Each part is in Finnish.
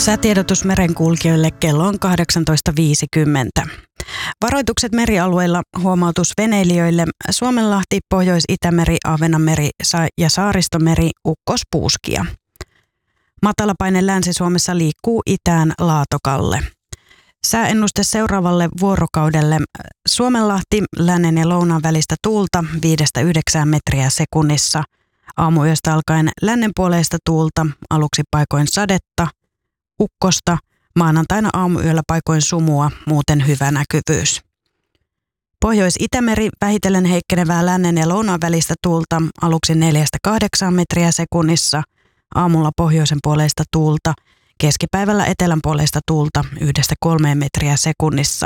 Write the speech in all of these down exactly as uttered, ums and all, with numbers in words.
Säätiedotus merenkulkijoille kello on kahdeksantoista viisikymmentä. Varoitukset merialueilla, huomautus veneilijöille, Suomenlahti, Pohjois-Itämeri, Ahvenanmeri ja Saaristomeri, ukkospuuskia. Matalapaine Länsi-Suomessa liikkuu itään Laatokalle. Sääennuste seuraavalle vuorokaudelle. Suomenlahti, lännen ja lounaan välistä tuulta viidestä yhdeksään metriä sekunnissa. Aamuyöstä alkaen lännenpuoleista tuulta, aluksi paikoin sadetta, ukkosta, maanantaina aamuyöllä paikoin sumua, muuten hyvä näkyvyys. Pohjois-Itämeri vähitellen heikkenevää lännen ja lounaan välistä tuulta, aluksi neljästä kahdeksaan metriä sekunnissa, aamulla pohjoisen puoleista tuulta, keskipäivällä etelänpuoleista tuulta yhdestä kolmeen metriä sekunnissa.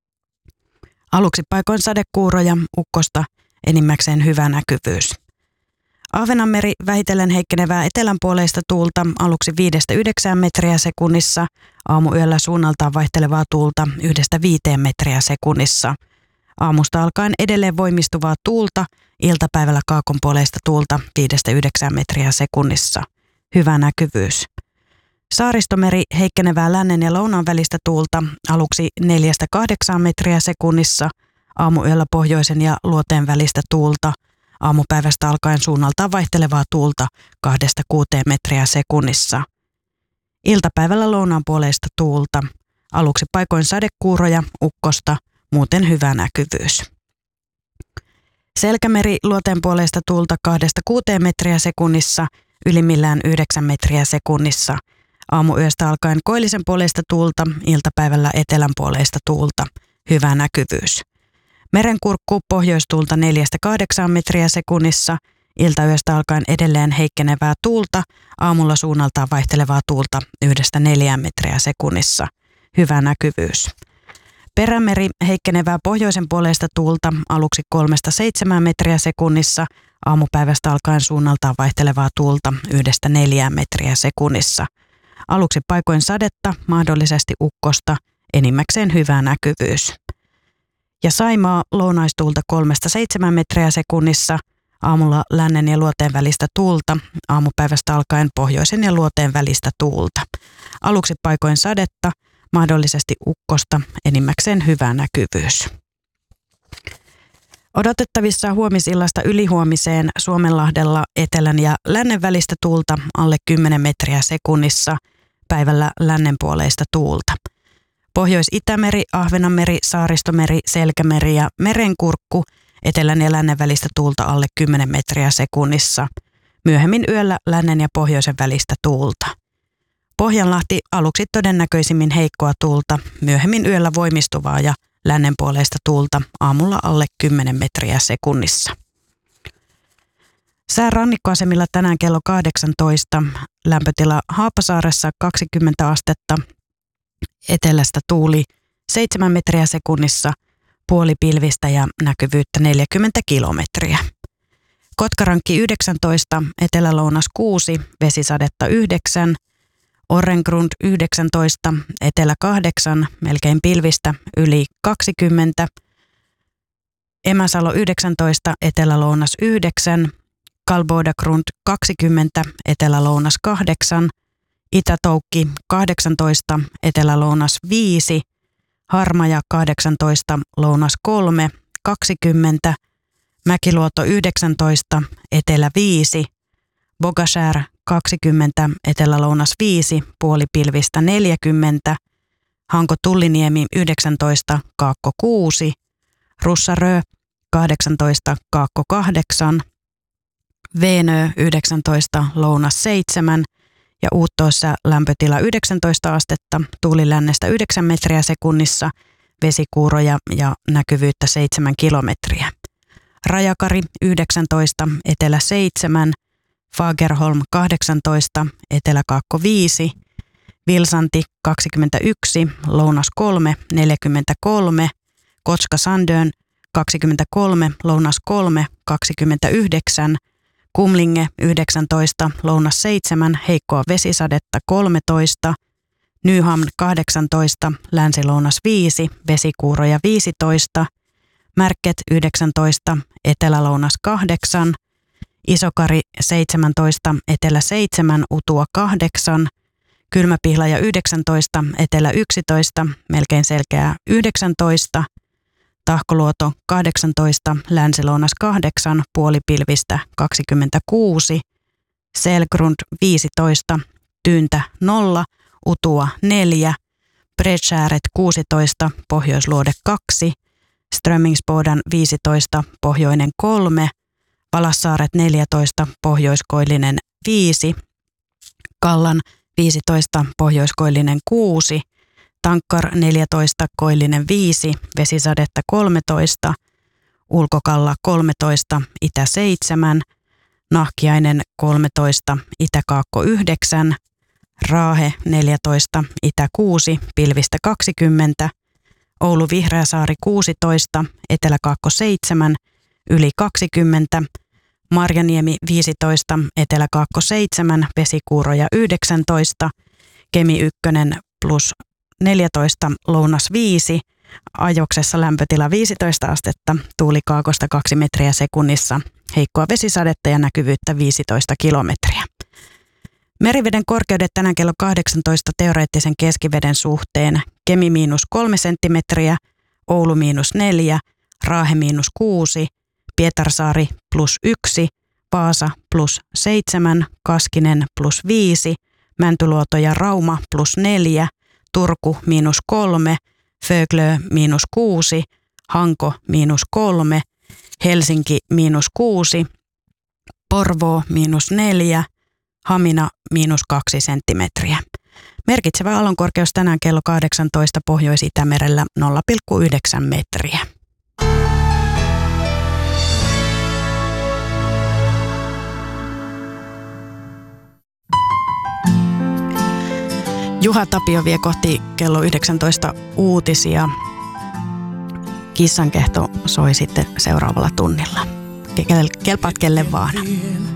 Aluksi paikoin sadekuuroja, ukkosta, enimmäkseen hyvä näkyvyys. Ahvenanmeri vähitellen heikkenevää etelänpuoleista tuulta, aluksi viidestä yhdeksään metriä sekunnissa, aamuyöllä suunnaltaan vaihtelevaa tuulta yhdestä viiteen metriä sekunnissa. Aamusta alkaen edelleen voimistuvaa tuulta, iltapäivällä kaakonpuoleista tuulta viidestä yhdeksään metriä sekunnissa. Hyvä näkyvyys. Saaristomeri heikkenevää lännen ja lounaan välistä tuulta, aluksi neljästä kahdeksaan metriä sekunnissa, aamuyöllä pohjoisen ja luoteen välistä tuulta, aamupäivästä alkaen suunnaltaan vaihtelevaa tuulta kahdesta kuuteen metriä sekunnissa. Iltapäivällä lounaan puoleista tuulta, aluksi paikoin sadekuuroja, ukkosta, muuten hyvä näkyvyys. Selkämeri luoteen puoleista tuulta kahdesta kuuteen metriä sekunnissa, ylimmillään yhdeksän metriä sekunnissa. Aamuyöstä alkaen koillisen puoleista tuulta, iltapäivällä etelän puoleista tuulta, hyvä näkyvyys. Merenkurkku pohjoistuulta neljästä kahdeksaan metriä sekunnissa, iltayöstä alkaen edelleen heikkenevää tuulta, aamulla suunnaltaan vaihtelevaa tuulta yhdestä neljään metriä sekunnissa, hyvä näkyvyys. Perämeri heikkenevää pohjoisen puoleista tuulta, aluksi kolmesta seitsemään metriä sekunnissa, aamupäivästä alkaen suunnaltaan vaihtelevaa tuulta yhdestä neljään metriä sekunnissa. Aluksi paikoin sadetta, mahdollisesti ukkosta, enimmäkseen hyvä näkyvyys. Ja Saimaa lounaistuulta kolmesta seitsemään metriä sekunnissa, aamulla lännen ja luoteen välistä tuulta, aamupäivästä alkaen pohjoisen ja luoteen välistä tuulta. Aluksi paikoin sadetta, mahdollisesti ukkosta, enimmäkseen hyvä näkyvyys. Odotettavissa huomisillasta ylihuomiseen Suomenlahdella etelän ja lännen välistä tuulta alle kymmenen metriä sekunnissa, päivällä lännenpuoleista tuulta. Pohjois-Itämeri, Ahvenanmeri, Saaristomeri, Selkämeri ja Merenkurkku, etelän ja lännen välistä tuulta alle kymmenen metriä sekunnissa. Myöhemmin yöllä lännen ja pohjoisen välistä tuulta. Pohjanlahti aluksi todennäköisimmin heikkoa tuulta, myöhemmin yöllä voimistuvaa ja lännenpuoleista tuulta, aamulla alle kymmenen metriä sekunnissa. Sää rannikkoasemilla tänään kello kahdeksantoista, lämpötila Haapasaaressa kaksikymmentä astetta, etelästä tuuli seitsemän metriä sekunnissa, puoli pilvistä ja näkyvyyttä neljäkymmentä kilometriä. Kotkarankki yhdeksäntoista, etelä-lounas kuusi, vesisadetta yhdeksän, Orrengrund yhdeksäntoista, etelä kahdeksan, melkein pilvistä yli kaksikymmentä, Emäsalo yhdeksäntoista, etelä-lounas yhdeksän, Kalbodagrund kaksikymmentä, etelä-lounas kahdeksan, Itä-Toukki kahdeksantoista, etelä-lounas viisi, Harmaja kahdeksantoista, lounas kolme, kaksikymmentä, Mäkiluoto yhdeksäntoista, etelä viisi, Bogashär kaksikymmentä, etelä-lounas viisi, puolipilvistä neljäkymmentä, Hanko-Tulliniemi yhdeksäntoista, Kaakko kuusi, Russarö kahdeksantoista, Kaakko kahdeksan, Veenö yhdeksäntoista, lounas seitsemän ja Uuttoossa lämpötila yhdeksäntoista astetta, tuuli lännestä yhdeksän metriä sekunnissa, vesikuuroja ja näkyvyyttä seitsemän kilometriä. Rajakari yhdeksäntoista, etelä seitsemän, Fagerholm kahdeksantoista, etelä-kaakko viisi, Vilsanti kaksikymmentäyksi, lounas kolme, neljäkymmentäkolme, Kotska-Sandön kaksikymmentäkolme, lounas kolme, kaksikymmentäyhdeksän, Kumlinge yhdeksäntoista, lounas seitsemän, heikkoa vesisadetta kolmetoista, Nyhamn kahdeksantoista, länsi-lounas viisi, vesikuuroja viisitoista, Märket yhdeksäntoista, etelä-lounas kahdeksan, Isokari seitsemäntoista, etelä seitsemän, Utua kahdeksan, Kylmäpihlaja yhdeksäntoista, etelä yksitoista, melkein selkeää yhdeksäntoista. Tahkoluoto kahdeksantoista, länsilounas kahdeksan, puolipilvistä kaksikymmentäkuusi. Selgrund viisitoista, Tyyntä nolla, Utua neljä. Bredskääret kuusitoista, pohjoisluode kaksi. Strömmingsbodan viisitoista, pohjoinen kolme. Valassaaret neljätoista, pohjoiskoillinen viisi. Kallan viisitoista, pohjoiskoillinen kuusi. Tankkar neljätoista, koillinen viisi, vesisadetta kolmetoista. Ulkokalla kolmetoista, itä seitsemän. Nahkiainen kolmetoista, itäkaakko yhdeksän. Raahe neljätoista, itä kuusi, pilvistä kaksikymmentä. Oulu Vihreäsaari kuusitoista, eteläkaakko seitsemän, yli kaksikymmentä. Marjaniemi viisitoista, eteläkaakko seitsemän, vesikuuroja yhdeksäntoista. Kemi ykkönen plus neljätoista, lounas viisi. Ajoksessa lämpötila viisitoista astetta, tuuli kaakosta kaksi metriä sekunnissa. Heikkoa vesisadetta ja näkyvyyttä viisitoista kilometriä. Meriveden korkeudet tänään kello kahdeksantoista teoreettisen keskiveden suhteen. Kemi miinus kolme senttimetriä, Oulu miinus neljä, Raahe miinus kuusi, Pietarsaari plus yksi, Vaasa plus seitsemän, Kaskinen plus viisi, Mäntyluoto ja Rauma plus neljä, Turku miinus kolme, Föglö miinus kuusi, Hanko miinus kolme, Helsinki miinus kuusi, Porvoo miinus neljä, Hamina miinus kaksi senttimetriä. Merkitsevä aallonkorkeus tänään kello kahdeksantoista Pohjois-Itämerellä nolla pilkku yhdeksän metriä. Juha Tapio vie kohti kello yhdeksäntoista uutisia. Kissankehto soi sitten seuraavalla tunnilla. Kelpaat kelle vaan.